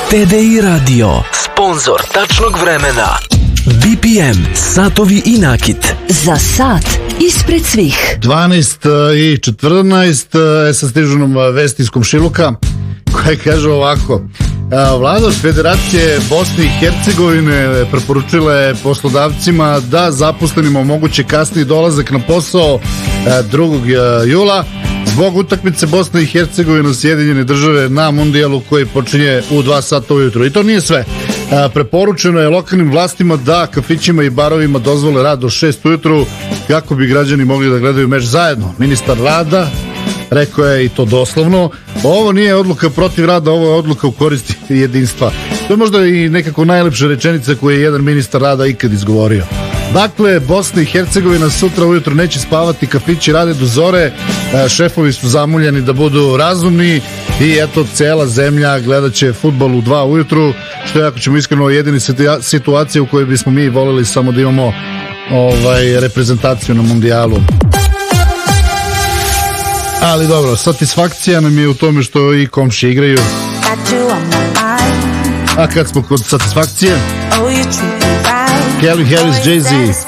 TDI Radio, sponsor tačnog vremena. BPM, satovi i nakit. Za sat ispred svih. 12:14, sad stižu nam vesti iz komšiluka koja kaže ovako. Vlada Federacije Bosne i Hercegovine preporučila je poslodavcima da zaposlenima omoguće kasniji dolazak na posao 2. jula zbog utakmice Bosne i Hercegovine Sjedinjene Države na mundijalu koji počinje u 2 sata ujutru. I to nije sve. Preporučeno je lokalnim vlastima da kafićima i barovima dozvole rad do 6 ujutru kako bi građani mogli da gledaju meč zajedno. Ministar rada rekao je, i to doslovno, ovo nije odluka protiv rada, ovo je odluka u korist jedinstva. To je možda i nekako najlepša rečenica koju je jedan ministar rada ikad izgovorio. Dakle, Bosna i Hercegovina sutra ujutro neće spavati, kafići rade do zore, šefovi su zamuljeni da budu razumni i eto, cela zemlja gledat će fudbal u 2 ujutru, što je, ako ćemo iskreno, jedini situacija u kojoj bismo mi voleli samo da imamo reprezentaciju na mundijalu. Ali dobro, satisfakcija nam je u tome što i komši igraju. A kad smo kod satisfakcije, Calvin Harris, Jay-Z.